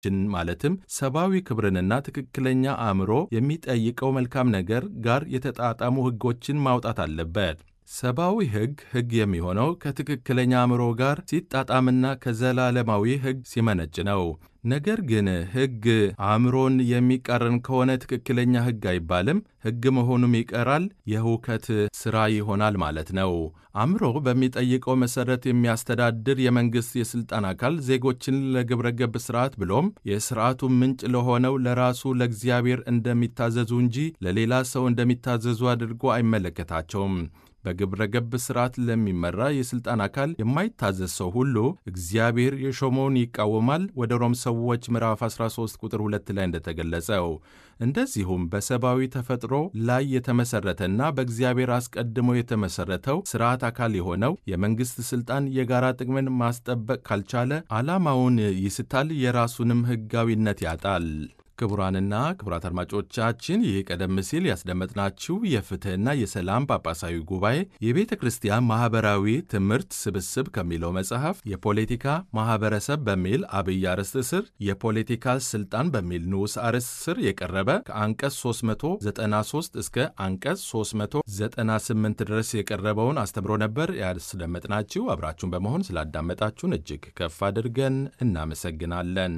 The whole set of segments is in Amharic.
ማለትም ሰብአዊ ክብርንና ትክክለኛ አእምሮ የሚጠይቀው መልካም ነገር ጋር የተጣጣሙ ሕጎችን ማውጣት አለበት። ሰብአዊ ሕግ የሚሆነው ከትክክለኛ አእምሮ ጋር ሲጣጣምና ከዘላለማዊ ሕግ ሲመነጭ ነው። ነገር ግን ሕግ አእምሮን የሚቃረን ከሆነ ትክክለኛ ሕግ አይባልም፣ ሕግ መሆኑም ይቀራል፣ የሁከት ሥራ ይሆናል ማለት ነው። አእምሮ በሚጠይቀው መሠረት የሚያስተዳድር የመንግሥት የሥልጣን አካል ዜጎችን ለግብረ ገብ ሥርዓት ብሎም የሥርዓቱ ምንጭ ለሆነው ለራሱ ለእግዚአብሔር እንደሚታዘዙ እንጂ ለሌላ ሰው እንደሚታዘዙ አድርጎ አይመለከታቸውም። በግብረ ገብ ሥርዓት ለሚመራ የሥልጣን አካል የማይታዘዝ ሰው ሁሉ እግዚአብሔር የሾመውን ይቃወማል፣ ወደ ሮም ሰዎች ምዕራፍ 13 ቁጥር 2 ላይ እንደተገለጸው። እንደዚሁም በሰብአዊ ተፈጥሮ ላይ የተመሠረተና በእግዚአብሔር አስቀድሞ የተመሠረተው ሥርዓት አካል የሆነው የመንግሥት ሥልጣን የጋራ ጥቅምን ማስጠበቅ ካልቻለ ዓላማውን ይስታል፣ የራሱንም ሕጋዊነት ያጣል። ክቡራንና ክቡራት አድማጮቻችን ይህ ቀደም ሲል ያስደመጥናችሁ የፍትሕና የሰላም ጳጳሳዊ ጉባኤ የቤተ ክርስቲያን ማኅበራዊ ትምህርት ስብስብ ከሚለው መጽሐፍ የፖለቲካ ማኅበረሰብ በሚል አብይ አርዕስት ስር የፖለቲካ ሥልጣን በሚል ንዑስ አርዕስት ስር የቀረበ ከአንቀጽ 393 እስከ አንቀጽ 398 ድረስ የቀረበውን አስተምሮ ነበር ያስደመጥናችሁ። አብራችሁን በመሆን ስላዳመጣችሁን እጅግ ከፍ አድርገን እናመሰግናለን።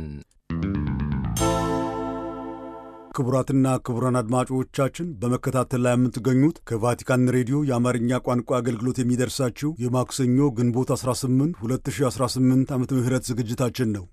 ክቡራትና ክቡራን አድማጮቻችን በመከታተል ላይ የምትገኙት ከቫቲካን ሬዲዮ የአማርኛ ቋንቋ አገልግሎት የሚደርሳችሁ የማክሰኞ ግንቦት 18 2018 ዓመተ ምህረት ዝግጅታችን ነው።